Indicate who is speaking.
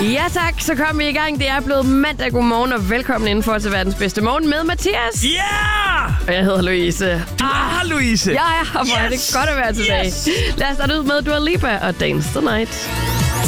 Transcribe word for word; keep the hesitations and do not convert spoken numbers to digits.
Speaker 1: Ja tak, så kom vi i gang. Det er blevet mandag. Godmorgen og velkommen indenfor til verdens bedste morgen med Mathias.
Speaker 2: Ja! Yeah!
Speaker 1: Og jeg hedder Louise.
Speaker 2: Du er her, Louise.
Speaker 1: Jeg er her, hvor yes! er det godt at være tilbage. Yes! Lad os starte ud med Dua Lipa og Dance the Night.